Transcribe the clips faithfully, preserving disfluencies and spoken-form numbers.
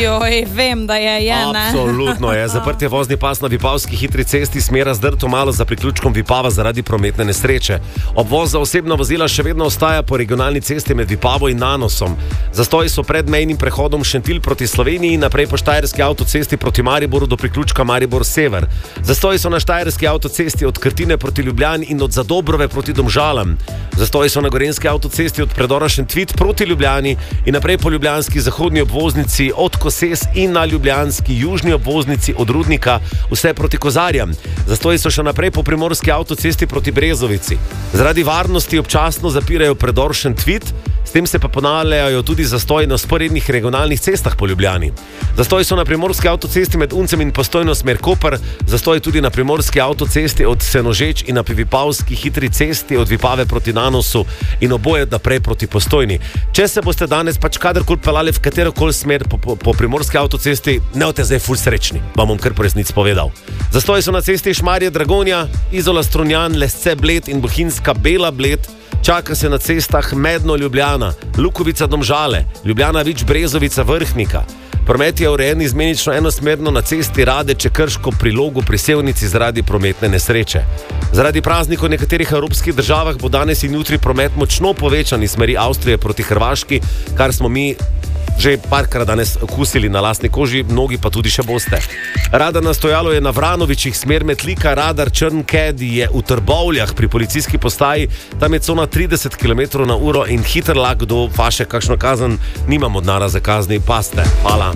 Joj, vem, da je, je, ne? Absolutno je. Zaprt je vozni pas na Vipavski hitri cesti, smera zdrto malo za priključkom Vipava zaradi prometne nesreče. Obvoz za osebna vozila še vedno ostaja po regionalni cesti med Vipavo in Nanosom. Zastoji so pred mejnim prehodom Šentilj proti Sloveniji, naprej po Štajerski avtocesti proti Mariboru do priključka Maribor Sever. Zastoji so na Štajerski avtocesti od Krtine proti Ljubljani in od Zadobrove proti Domžalam. Zastoji so na Gorenjski avtocesti od predora Šentvit proti Ljubljani in naprej po ljubljanski zahodni obvoznici od Koses in na ljubljanski južni obvoznici od Rudnika vse proti Kozarjam. Zastoji so še naprej po primorski avtocesti proti Brezovici. Zaradi varnosti občasno zapirajo predor Šentvit, s tem se pa ponavljajo tudi zastoji na sporednih regionalnih cestah po Ljubljani. Zastoji so na primorski avtocesti med Uncem in Postojno smer Koper, zastoji tudi na primorski avtocesti od Senožeč in na Vipavski hitri cesti od Vipave proti Nanosu in oboje naprej proti Postojni. Če se boste danes pač kadarkoli pelali v katerokoli smer po, po, po primorski avtocesti, ne boste zdaj ful srečni, vam bom kar po resnici povedal. Zastoji so na cesti Šmarje Dragonja, Izola Strunjan, Lesce Bled in Bohinjska Bela Bled. Čaka se na cestah Medno Ljubljana, Lukovica Domžale, Ljubljana Vič Brezovica Vrhnika. Promet je urejen izmenično enosmerno na cesti Radeče Krško pri Logu pri Sevnici zaradi prometne nesreče. Zaradi praznikov v nekaterih evropskih državah bo danes in jutri promet močno povečan iz smeri Avstrije proti Hrvaški, kar smo mi že parkrat danes okusili na lastni koži, mnogi pa tudi še boste. Radar na stojalo je na Vranovičih, smer Metlika, radar Črnked je v Trbovljah pri policijski postaji, tam je cona trideset kilometrov na uro in hiter lak do vaše kakšno kazen, nimamo denarja za kazni, paste. Hvala.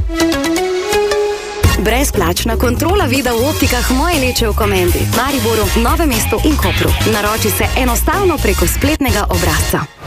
Brezplačna kontrola vida v optikah Moje Leče v Komendi, Mariboru, Novem mestu in Kopru. Naroči se enostavno preko spletnega obrazca.